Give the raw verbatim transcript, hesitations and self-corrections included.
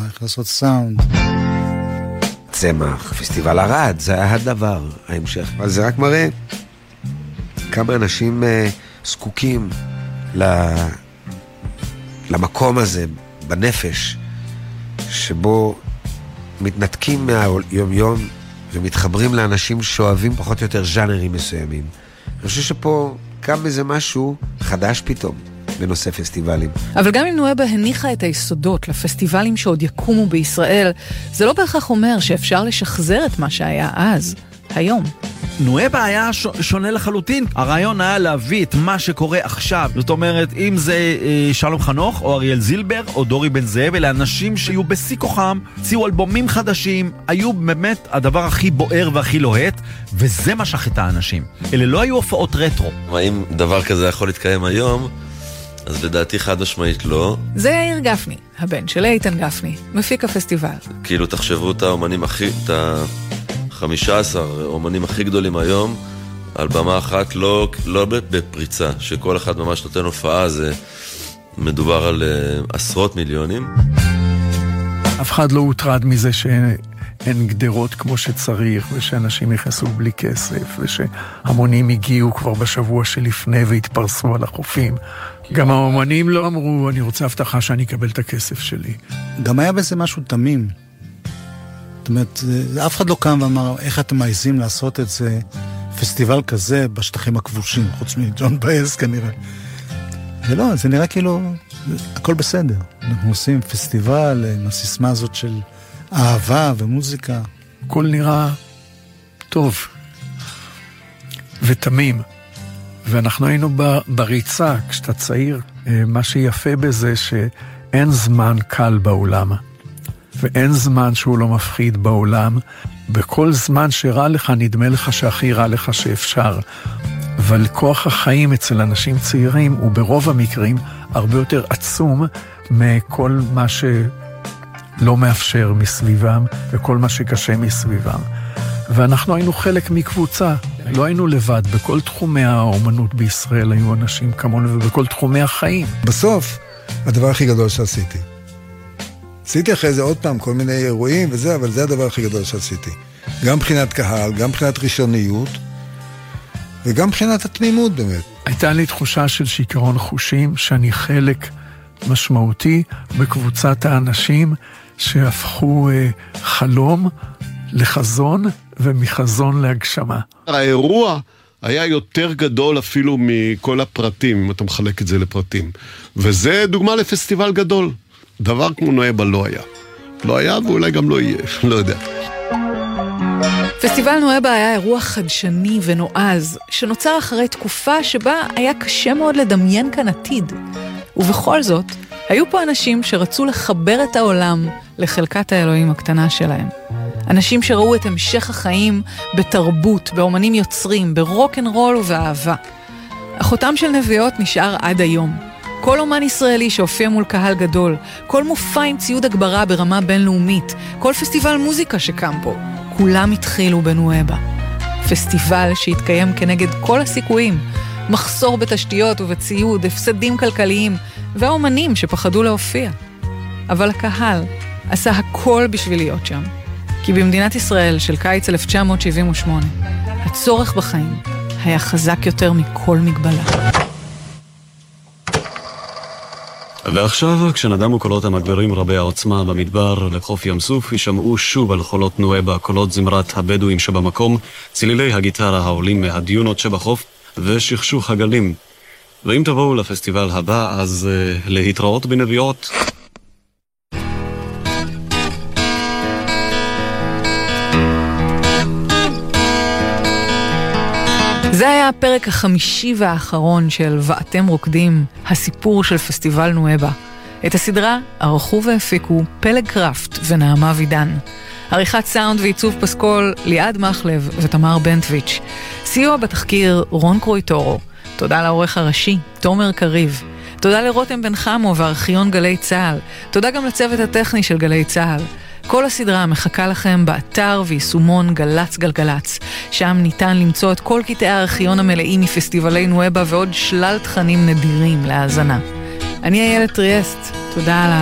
איך לעשות סאונד. צמח, פסטיבל ערד, זה היה הדבר, ההמשך. אבל זה רק מראה כמה אנשים uh, זקוקים ל... למקום הזה בנפש, שבו מתנתקים מהיום יום ומתחברים לאנשים שאוהבים פחות או יותר ז'אנרים מסוימים. אני חושב שפה קם איזה משהו חדש פתאום בנושא פסטיבלים. אבל גם אם נואבה הניחה את היסודות לפסטיבלים שעוד יקומו בישראל, זה לא בהכרח אומר שאפשר לשחזר את מה שהיה אז, היום. נואבה היה שונה לחלוטין. הרעיון היה להביא את מה שקורה עכשיו. זאת אומרת, אם זה אה, שלום חנוך, או אריאל זילבר, או דורי בן זאב, אלה אנשים שהיו בשיא כוחם, הוציאו אלבומים חדשים, היו באמת הדבר הכי בוער והכי לוהט, וזה משך את האנשים. אלה לא היו הופעות רטרו. אם דבר כזה יכול להתקיים היום, אז לדעתי חד משמעית לא. זה יאיר גפני, הבן של איתן גפני, מפיק הפסטיבל. כאילו תחשבו את האומנים הכי... את ה... חמישה עשר אומנים הכי גדולים היום על במה אחת, לא, לא בפריצה, שכל אחד ממש נותן הופעה, זה מדובר על uh, עשרות מיליונים. אף אחד לא הוטרד מזה שאין גדרות כמו שצריך, ושאנשים נכנסו בלי כסף, ושהמונים הגיעו כבר בשבוע שלפני והתפרסו על החופים. גם האומנים לא אמרו, אני רוצה הבטחה שאני אקבל את הכסף שלי. גם היה בזה משהו תמים. זאת אומרת, אף אחד לא קם ואמר, איך אתם מעיזים לעשות את זה, פסטיבל כזה בשטחים הכבושים, חוץ מג'ון בייס כנראה. ולא, זה נראה כאילו, הכל בסדר. אנחנו עושים פסטיבל עם הסיסמה הזאת של אהבה ומוזיקה. הכל נראה טוב ותמים. ואנחנו היינו בריצה, כשאתה צעיר, מה שיפה בזה שאין זמן קל בעולם. ואין זמן שהוא לא מפחיד בעולם. בכל זמן שרע לך, נדמה לך שהכי רע לך שאפשר. אבל כוח החיים אצל אנשים צעירים הוא ברוב המקרים הרבה יותר עצום מכל מה שלא מאפשר מסביבם וכל מה שקשה מסביבם. ואנחנו היינו חלק מקבוצה, לא היינו לבד. בכל תחומי האומנות בישראל היו אנשים כמונו ובכל תחומי החיים. בסוף, הדבר הכי גדול שעשיתי. עשיתי אחרי זה עוד פעם כל מיני אירועים וזה, אבל זה הדבר הכי גדול שעשיתי. גם מבחינת קהל, גם מבחינת ראשוניות, וגם מבחינת התמימות באמת. הייתה לי תחושה של שיכרון חושים, שאני חלק משמעותי בקבוצת האנשים שהפכו אה, חלום לחזון ומחזון להגשמה. האירוע היה יותר גדול אפילו מכל הפרטים, אם אתה מחלק את זה לפרטים. וזה דוגמה לפסטיבל גדול. דבר כמו נואבה לא היה. לא היה ואולי גם לא יהיה, לא יודע. פסטיבל נואבה היה אירוע חדשני ונועז, שנוצר אחרי תקופה שבה היה קשה מאוד לדמיין כאן עתיד. ובכל זאת, היו פה אנשים שרצו לחבר את העולם לחלקת האלוהים הקטנה שלהם. אנשים שראו את המשך החיים בתרבות, באומנים יוצרים, ברוק אנד רול ובאהבה. החותם של נביאות נשאר עד היום. כל אומן ישראלי שהופיע מול קהל גדול, כל מופע עם ציוד הגברה ברמה בינלאומית, כל פסטיבל מוזיקה שקם פה, כולם התחילו בנואבה. פסטיבל שהתקיים כנגד כל הסיכויים, מחסור בתשתיות ובציוד, הפסדים כלכליים, והאומנים שפחדו להופיע. אבל הקהל עשה הכל בשביל להיות שם. כי במדינת ישראל של קיץ אלף תשע מאות שבעים ושמונה, הצורך בחיים היה חזק יותר מכל מגבלה. ועכשיו, כשנדמו קולות המגברים רבי העוצמה במדבר לחוף ים סוף, ישמעו שוב על חולות נואבה, קולות זמרת הבדואים שבמקום, צלילי הגיטרה העולים מהדיונות שבחוף, ושכשוך הגלים. ואם תבואו לפסטיבל הבא, אז uh, להתראות בנביעות. זה היה הפרק החמישי והאחרון של ואתם רוקדים, הסיפור של פסטיבל נואבה. את הסדרה ערכו והפיקו פלג קראפט ונעמה וידן. עריכת סאונד ועיצוב פסקול ליעד מחלב ותמר בנטוויץ'. סיוע בתחקיר רון קרויטורו. תודה לעורך הראשי, תומר קריב. תודה לרותם בן חמו וארכיון גלי צהל. תודה גם לצוות הטכני של גלי צהל. כל הסדרה מחכה לכם באתר ויישומון גלץ גלגלץ. שם ניתן למצוא את כל קטעי הארכיון המלאים מפסטיבלי נואבה ועוד שלל תכנים נדירים להאזנה. אני איילת טריאסט, תודה על